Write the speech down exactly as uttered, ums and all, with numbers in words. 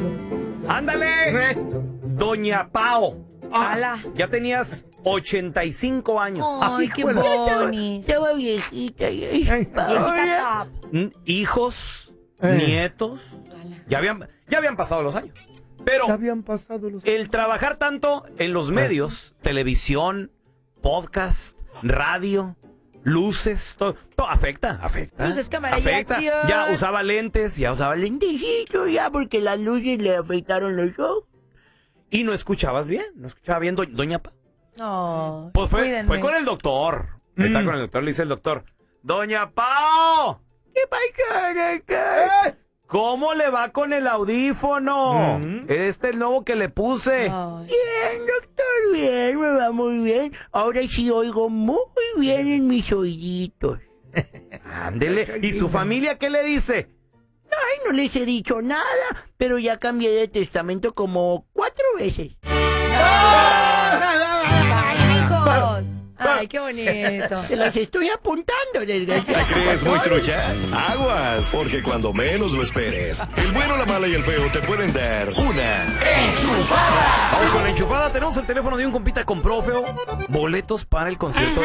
¡Ándale! ¿Eh? Doña Pao. ¡Hala! Ya tenías ochenta y cinco años. ¡Ay, qué bonito! Estaba viejita. Viejita top. Mm, Hijos, Eh. nietos. ¡Hala! Ya habían, ya habían pasado los años. Pero Ya habían pasado los... el trabajar tanto en los medios, televisión, podcast, radio, luces, todo, todo afecta, afecta. Luces, cámara y afecta. acción. Ya usaba lentes, ya usaba lentes. Lentecito ya porque las luces le afectaron los ojos. Y no escuchabas bien, no escuchaba bien, do- doña Pa. Oh, Pues fue, cuídenme. fue con el doctor. Está Mm. con el doctor, le dice el doctor, Doña Pao, ¿Qué pasa, doctor? ¿cómo le va con el audífono? Mm. Este es el nuevo que le puse. Ay. Bien, doctor, bien, me va muy bien. Ahora sí oigo muy bien en mis oíditos. Ándele. ¿Y su familia qué le dice? Ay, no les he dicho nada, pero ya cambié de testamento como cuatro veces. ¡Ay, hijos! ¡Ay, qué bonito! Se las estoy apuntando, ¿Te desgraciado. crees muy trucha? Aguas, porque cuando menos lo esperes, el bueno, la mala y el feo te pueden dar una enchufada. Vamos con la enchufada. Tenemos el teléfono de un compita que compró, feo, boletos para el concierto